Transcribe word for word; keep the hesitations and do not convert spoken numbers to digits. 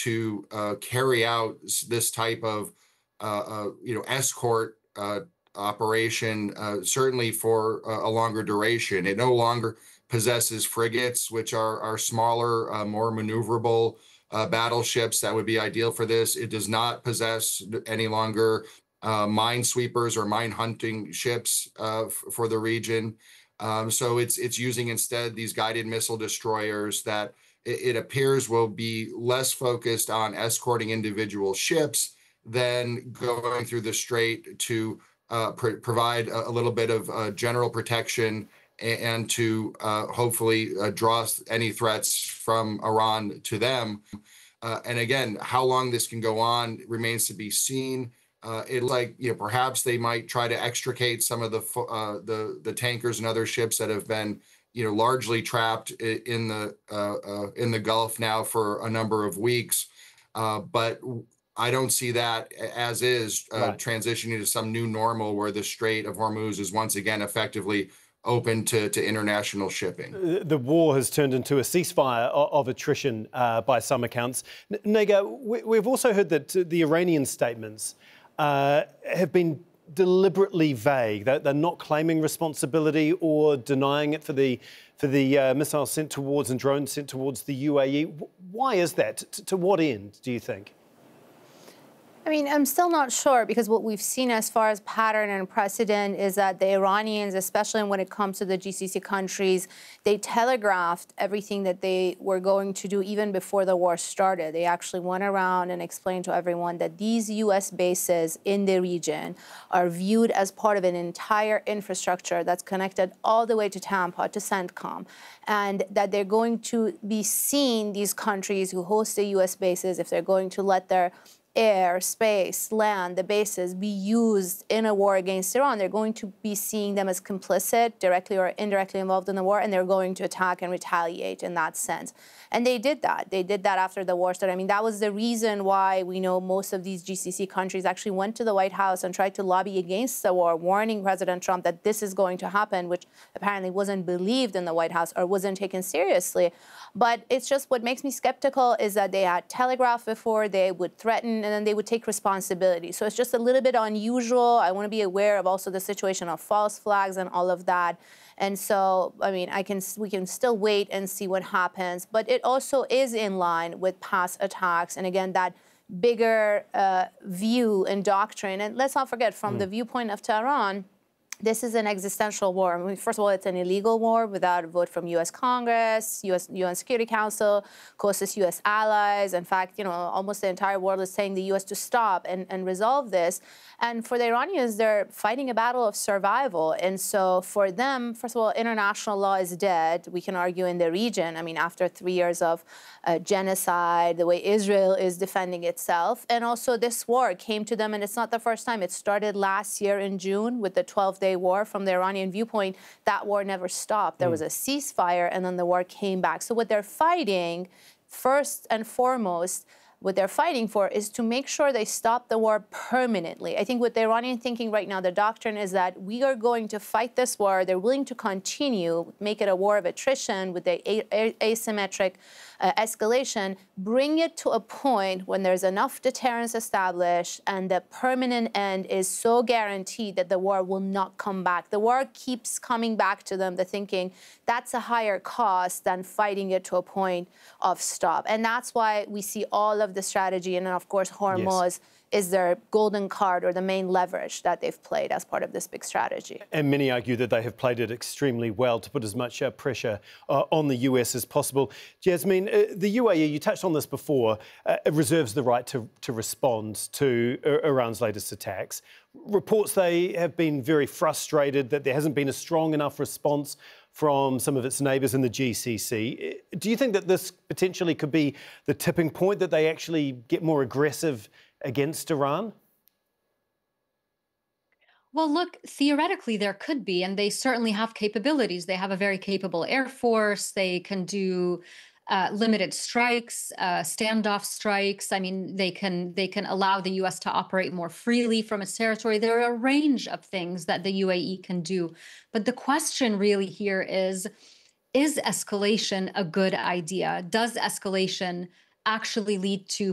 to uh, carry out this type of uh, uh, you know escort uh, operation, uh, certainly for a, a longer duration. It no longer possesses frigates, which are are smaller, uh, more maneuverable uh, battleships that would be ideal for this. It does not possess any longer uh, minesweepers or mine hunting ships uh, f- for the region. Um, so it's it's using instead these guided missile destroyers that it, it appears will be less focused on escorting individual ships than going through the strait to uh, pr- provide a, a little bit of uh, general protection a- and to uh, hopefully uh, draw any threats from Iran to them. Uh, and again, how long this can go on remains to be seen. Uh, it like you know perhaps they might try to extricate some of the uh, the the tankers and other ships that have been you know largely trapped in the uh, uh, in the Gulf now for a number of weeks. Uh, but I don't see that as is uh, Right. transitioning to some new normal where the Strait of Hormuz is once again effectively open to, to international shipping. Uh, The war has turned into a ceasefire o- of attrition uh, by some accounts. N- Nega, we- we've also heard that uh, the Iranian statements uh, have been deliberately vague. They're, they're not claiming responsibility or denying it for the for the uh, missiles sent towards and drones sent towards the U A E. Why is that? T- to what end, do you think? I mean, I'm still not sure because what we've seen as far as pattern and precedent is that the Iranians, especially when it comes to the G C C countries, they telegraphed everything that they were going to do even before the war started. They actually went around and explained to everyone that these U S bases in the region are viewed as part of an entire infrastructure that's connected all the way to Tampa, to CENTCOM, and that they're going to be seeing these countries who host the U S bases, if they're going to let their air, space, land, the bases be used in a war against Iran, they're going to be seeing them as complicit, directly or indirectly involved in the war, and they're going to attack and retaliate in that sense. And they did that. They did that after the war started. I mean, that was the reason why we know most of these G C C countries actually went to the White House and tried to lobby against the war, warning President Trump that this is going to happen, which apparently wasn't believed in the White House or wasn't taken seriously. But it's just what makes me skeptical is that they had telegraphed before, they would threaten, and then they would take responsibility. So it's just a little bit unusual. I want to be aware of also the situation of false flags and all of that. And so, I mean, I can we can still wait and see what happens. But it also is in line with past attacks. And again, that bigger uh, view and doctrine. And let's not forget, from mm. the viewpoint of Tehran, this is an existential war. I mean, first of all, it's an illegal war without a vote from U S Congress, U S U N Security Council, closest U S allies. In fact, you know, almost the entire world is saying the U S to stop and, and resolve this. And for the Iranians, they're fighting a battle of survival. And so for them, first of all, international law is dead. We can argue in the region. I mean, after three years of uh, genocide, the way Israel is defending itself. And also this war came to them, and it's not the first time. It started last year in June with the twelve-day war. From the Iranian viewpoint, that war never stopped. There mm. was a ceasefire, and then the war came back. So what they're fighting, first and foremost, what they're fighting for is to make sure they stop the war permanently. I think what the Iranian thinking right now, the doctrine is that we are going to fight this war. They're willing to continue, make it a war of attrition with the asymmetric uh, escalation, bring it to a point when there's enough deterrence established and the permanent end is so guaranteed that the war will not come back. The war keeps coming back to them, the thinking that's a higher cost than fighting it to a point of stop. And that's why we see all of the strategy, and then of course Hormuz yes. is their golden card or the main leverage that they've played as part of this big strategy. And many argue that they have played it extremely well to put as much uh, pressure uh, on the U S as possible. Jasmine, uh, the U A E, you touched on this before, uh, it reserves the right to, to respond to uh, Iran's latest attacks. Reports they have been very frustrated that there hasn't been a strong enough response from some of its neighbours in the G C C. Do you think that this potentially could be the tipping point, that they actually get more aggressive against Iran? Well, look, theoretically, there could be, and they certainly have capabilities. They have a very capable Air Force. They can do uh, limited strikes, uh, standoff strikes. I mean, they can they can allow the U S to operate more freely from its territory. There are a range of things that the U A E can do. But the question really here is, is escalation a good idea? Does escalation actually lead to